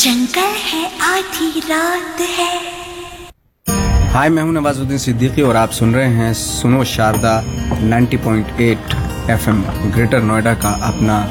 जंगल है आधी रात है। हाय, मैं हूं नवाजुद्दीन सिद्दीकी और आप सुन रहे हैं सुनो शारदा 90.8 FM ग्रेटर नोएडा का अपना